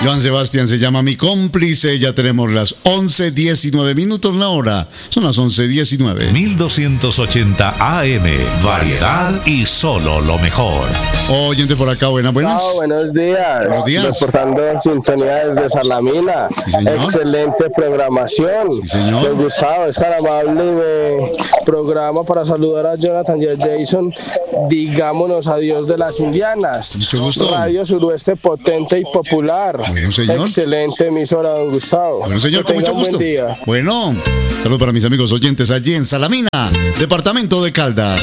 Joan Sebastián se llama Mi Cómplice. Ya tenemos las 11:19 minutos la hora. Son las 11:19. 1280 AM. Variedad y solo lo mejor. Oyente por acá, buenas. Buenos días. Buenos días. Reportando en sintonía desde Salamina. Sí, señor. Excelente programación. Sí, señor. Don Gustavo es tan amable y me programa para saludar a Jonathan y a Jason. Digámonos adiós de las Indianas. Mucho gusto. Radio Suroeste potente y popular. Bueno, señor. Excelente emisora, don Gustavo. Bueno, señor, con Que mucho tenga un gusto. buen día. Bueno, saludos para mis amigos oyentes allí en Salamina, departamento de Caldas.